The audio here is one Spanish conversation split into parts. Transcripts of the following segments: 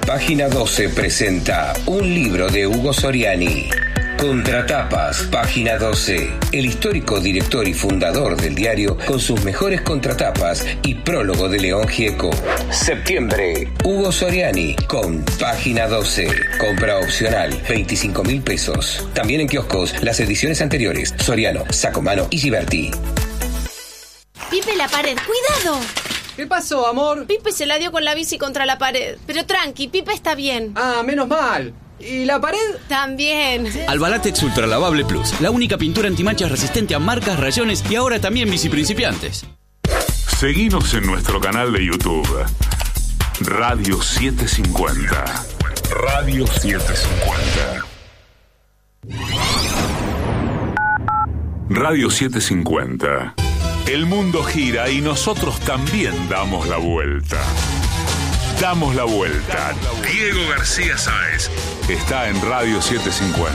Página 12 presenta un libro de Hugo Soriani. Contratapas, Página 12. El histórico director y fundador del diario con sus mejores contratapas y prólogo de León Gieco. Septiembre, Hugo Soriani con Página 12. Compra opcional, 25.000 pesos. También en kioscos las ediciones anteriores. Soriano, Sacomano y Giberti. Pipe, la pared, ¡cuidado! ¿Qué pasó, amor? Pipe se la dio con la bici contra la pared. Pero tranqui, Pipe está bien. Ah, menos mal. ¿Y la pared? También. Albalatex Ultra Lavable Plus, la única pintura antimanchas resistente a marcas, rayones y ahora también bici principiantes. Seguinos en nuestro canal de YouTube. Radio 750. Radio 750. Radio 750. El mundo gira y nosotros también damos la vuelta. Damos la vuelta. Diego García Sáez está en Radio 750.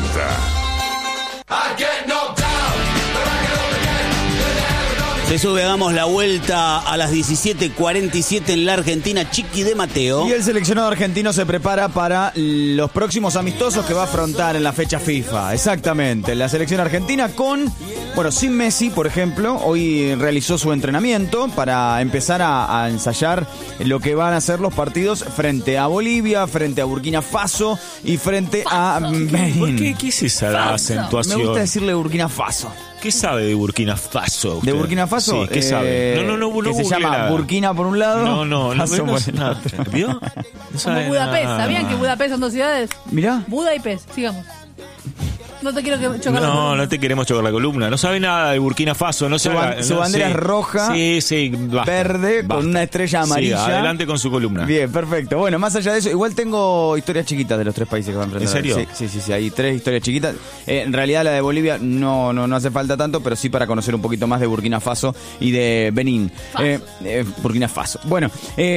Se sube, damos la vuelta a las 17:47 en la Argentina. Chiqui de Mateo. Y el seleccionado argentino se prepara para los próximos amistosos que va a afrontar en la fecha FIFA. Exactamente. La selección argentina sin Messi, por ejemplo. Hoy realizó su entrenamiento para empezar a ensayar lo que van a ser los partidos frente a Bolivia, frente a Burkina Faso y frente a Benin. ¿Qué es esa acentuación? Me gusta decirle Burkina Faso. ¿Qué sabe de Burkina Faso usted? ¿De Burkina Faso? Sí, ¿qué sabe? No, que se llama nada. Burkina por un lado. No Faso ¿Vio? No como Budapest. nada. ¿Sabían que Budapest son dos ciudades? Mirá. Buda y Pest. Sigamos. No te quiero chocar. No te queremos chocar la columna. No sabe nada de Burkina Faso. No Su bandera es roja, basta, verde, basta. con una estrella amarilla. Sí, adelante con su columna. Bien, perfecto. Bueno, más allá de eso, igual tengo historias chiquitas de los tres países que van a enfrentar. ¿En serio? Sí, hay tres historias chiquitas. En realidad la de Bolivia no hace falta tanto, pero sí para conocer un poquito más de Burkina Faso y de Benín. Burkina Faso. Bueno,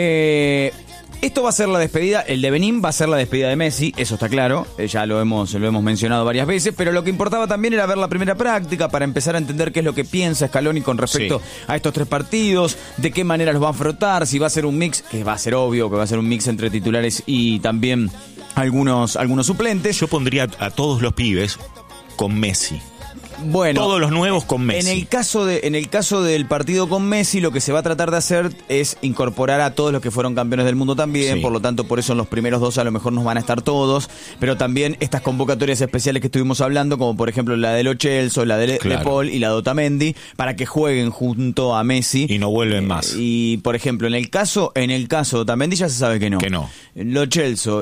esto va a ser la despedida, el de Benín va a ser la despedida de Messi, eso está claro, ya lo hemos mencionado varias veces, pero lo que importaba también era ver la primera práctica para empezar a entender qué es lo que piensa Scaloni con respecto a estos tres partidos, de qué manera los va a afrontar, si va a ser un mix, que va a ser obvio que va a ser un mix entre titulares y también algunos suplentes. Yo pondría a todos los pibes con Messi. Bueno, todos los nuevos con Messi. En el caso del partido con Messi, lo que se va a tratar de hacer es incorporar a todos los que fueron campeones del mundo también, por lo tanto, por eso en los primeros dos a lo mejor nos van a estar todos, pero también estas convocatorias especiales que estuvimos hablando, como por ejemplo la de Lo Celso, la de Paul y la de Otamendi, para que jueguen junto a Messi. Y no vuelven más. Y por ejemplo, en el caso de Otamendi ya se sabe que no. Lo Celso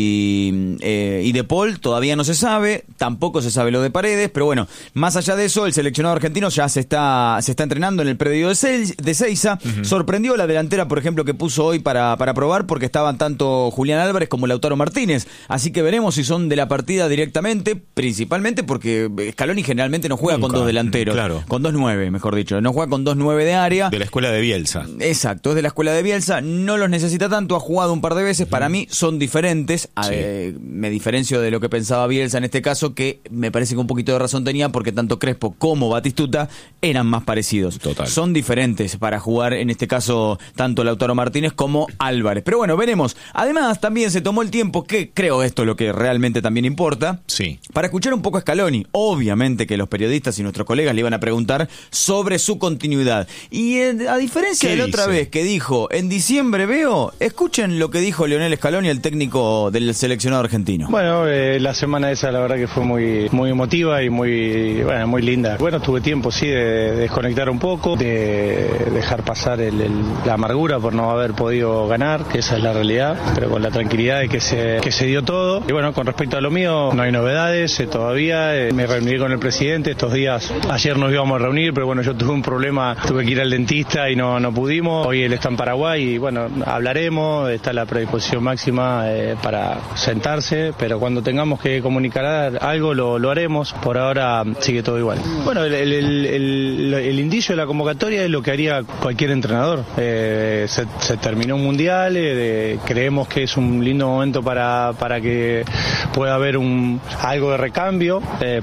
y de Paul todavía no se sabe, tampoco se sabe lo de Paredes, pero bueno, más allá de eso, el seleccionado argentino ya se está entrenando en el predio de Seiza. Uh-huh. Sorprendió la delantera, por ejemplo, que puso hoy para probar, porque estaban tanto Julián Álvarez como Lautaro Martínez. Así que veremos si son de la partida directamente, principalmente porque Scaloni generalmente no juega con dos delanteros. Claro. Con 2-9, mejor dicho. No juega con 2-9 de área. De la escuela de Bielsa. Exacto, es de la escuela de Bielsa. No los necesita tanto, ha jugado un par de veces. Para mí son diferentes. Me diferencio de lo que pensaba Bielsa en este caso, que me parece que un poquito de razón tenía, porque tanto Crespo como Batistuta eran más parecidos. Total. Son diferentes para jugar, en este caso, tanto Lautaro Martínez como Álvarez. Pero bueno, veremos. Además, también se tomó el tiempo, que creo esto es lo que realmente también importa, para escuchar un poco a Scaloni. Obviamente que los periodistas y nuestros colegas le iban a preguntar sobre su continuidad. Y a diferencia de la otra vez que dijo, en diciembre escuchen lo que dijo Lionel Scaloni, el técnico del seleccionado argentino. Bueno, la semana esa la verdad que fue muy emotiva y muy linda. Bueno, tuve tiempo de desconectar un poco, de dejar pasar la amargura por no haber podido ganar, que esa es la realidad, pero con la tranquilidad de que se dio todo. Y bueno, con respecto a lo mío, no hay novedades todavía. Me reuní con el presidente estos días. Ayer nos íbamos a reunir, pero bueno, yo tuve un problema, tuve que ir al dentista y no pudimos. Hoy él está en Paraguay y bueno, hablaremos, está la predisposición máxima para sentarse, pero cuando tengamos que comunicar algo lo haremos. Por ahora sigue todo igual. Bueno, el indicio de la convocatoria es lo que haría cualquier entrenador. Se terminó un mundial, creemos que es un lindo momento para que pueda haber algo de recambio.